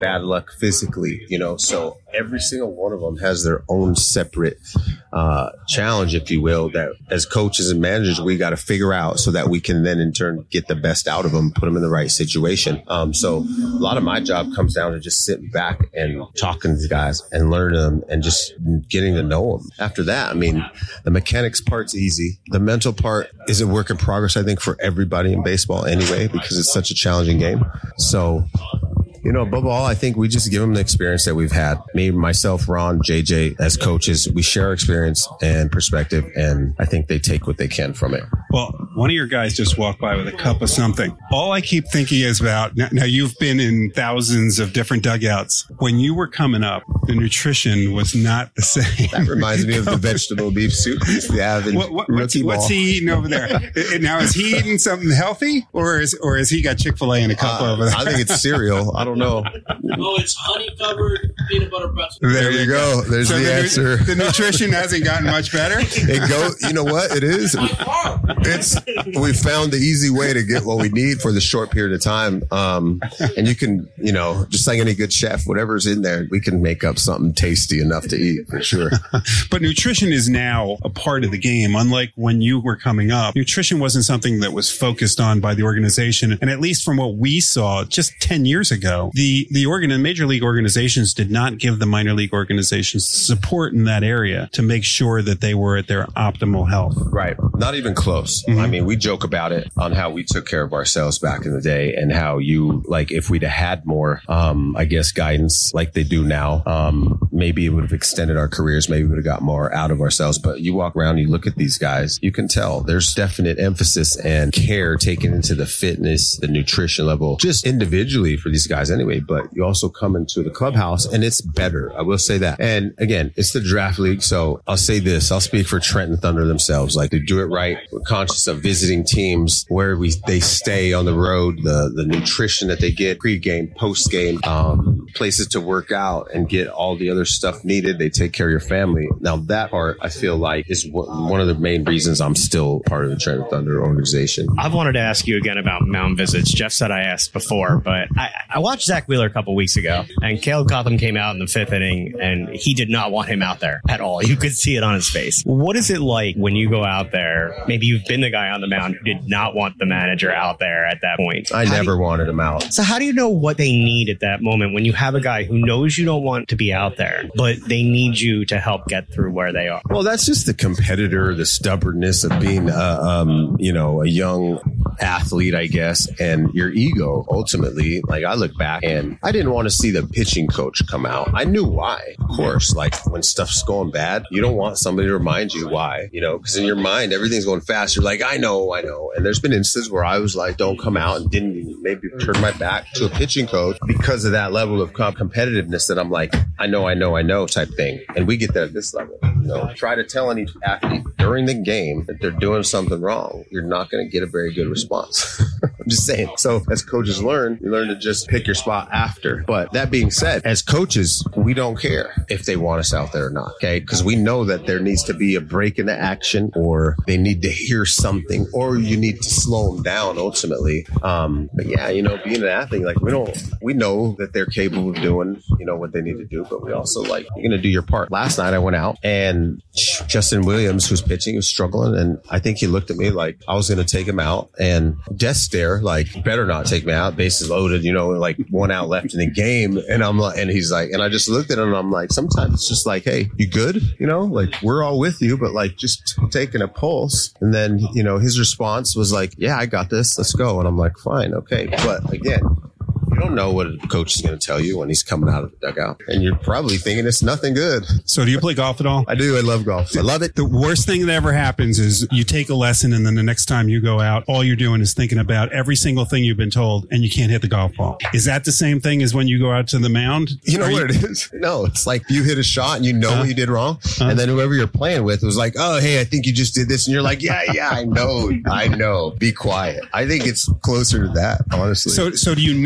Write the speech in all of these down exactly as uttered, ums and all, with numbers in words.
bad luck physically, you know, so every single one of them has their own separate uh, challenge, if you will, that as coaches and managers, we got to figure out so that we can then in turn get the best out of them, put them in the right situation. Um, so a lot of my job comes down to just sitting back and talking to these guys and learning them and just getting to know them. After that, I mean, the mechanics part's easy. The mental part is a work in progress, I think, for everybody in baseball anyway, because it's such a challenging game. So, you know, above all, I think we just give them the experience that we've had. Me, myself, Ron, J J, as coaches, we share our experience and perspective, and I think they take what they can from it. Well, one of your guys just walked by with a cup of something. All I keep thinking is about, now, now you've been in thousands of different dugouts. When you were coming up, the nutrition was not the same. That reminds me of the vegetable beef soup we used to have in what, what, what's, he, what's he eating over there? Now, is he eating something healthy, or is or is he got Chick-fil-A in a cup uh, over there? I think it's cereal. I don't know. Oh, it's honey covered peanut butter pretzel. There you go. There's so the, the answer. Nu- the nutrition hasn't gotten much better. It go. You know what? It is. It's. We found the easy way to get what we need for the short period of time. Um, and you can, you know, just like any good chef, whatever's in there, we can make up something tasty enough to eat for sure. But nutrition is now a part of the game. Unlike when you were coming up, nutrition wasn't something that was focused on by the organization. And at least from what we saw just ten years ago, the the organ major league organizations did not give the minor league organizations support in that area to make sure that they were at their optimal health. Right. Not even close. Mm-hmm. I mean, we joke about it on how we took care of ourselves back in the day and how you, like, if we'd have had more, um, I guess, guidance like they do now, um, maybe it would have extended our careers. Maybe we would have got more out of ourselves. But you walk around, you look at these guys, you can tell there's definite emphasis and care taken into the fitness, the nutrition level, just individually for these guys anyway. But you also come into the clubhouse and it's better. I will say that. And again, it's the draft league. So I'll say this. I'll speak for Trenton Thunder themselves. Like, they do it right. We're conscious of visiting teams where we they stay on the road, the, the nutrition that they get pre-game, post-game, um, places to work out and get all the other stuff needed. They take care of your family. Now, that part, I feel like, is one of the main reasons I'm still part of the Trenton Thunder organization. I've wanted to ask you again about mound visits. Jeff said I asked before, but I, I watched Zach Wheeler a couple weeks ago, and Caleb Cotham came out in the fifth inning, and he did not want him out there at all. You could see it on his face. What is it like when you go out there? Maybe you've been the guy on the mound who did not want the manager out there at that point. I how never you, wanted him out. So how do you know what they need at that moment when you have a guy who knows you don't want to be out there, but they need you to help get through where they are? Well, that's just the competitor, the stubbornness of being, uh, um, you know, a young athlete, I guess, and your ego ultimately. Like, I look back and I didn't want to see the pitching coach come out. I knew why, of course. Like, when stuff's going bad, you don't want somebody to remind you why, you know, because in your mind, everything's going fast. You're like, I know, I know. And there's been instances where I was like, don't come out, and didn't maybe turn my back to a pitching coach because of that level of comp- competitiveness that I'm like, I know, I know, I know type thing. And we get that at this level. You know, try to tell any athlete during the game that they're doing something wrong. You're not going to get a very good response. I'm just saying. So as coaches learn, you learn to just pick your spot after. But that being said, as coaches, we don't care if they want us out there or not, okay? Because we know that there needs to be a break in the action, or they need to hear something, or you need to slow them down ultimately. Um, but yeah, you know, being an athlete, like, we don't, we know that they're capable of doing, you know, what they need to do, but we also, like, you're going to do your part. Last night I went out and Justin Williams, who's pitching, was struggling. And I think he looked at me like I was going to take him out, and death stare, like, better not take me out. Bases loaded, you know, like one out left in the game. And I'm like, and he's like, and I just looked at him and I'm like, sometimes it's just like, hey, you good? You know, like, we're all with you, but like, just taking a pulse. And then, you know, his response was like, yeah, I got this. Let's go. And I'm like, fine. Okay. But again, you don't know what a coach is going to tell you when he's coming out of the dugout. And you're probably thinking it's nothing good. So do you play golf at all? I do. I love golf. I love it. The worst thing that ever happens is you take a lesson, and then the next time you go out, all you're doing is thinking about every single thing you've been told, and you can't hit the golf ball. Is that the same thing as when you go out to the mound? You know Are what you- it is? No, it's like you hit a shot and you know uh, what you did wrong. Uh, and then whoever you're playing with was like, oh, hey, I think you just did this. And you're like, yeah, yeah, I know. I know. Be quiet. I think it's closer to that, honestly. So, so do you not? So if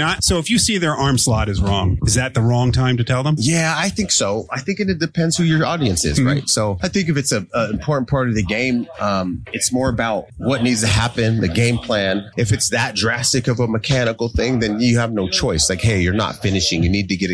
if you see their arm slot is wrong, is that the wrong time to tell them? Yeah, I think so. I think it, it depends who your audience is, mm-hmm. right? So I think if it's an important part of the game, um, it's more about what needs to happen, the game plan. If it's that drastic of a mechanical thing, then you have no choice. Like, hey, you're not finishing. You need to get a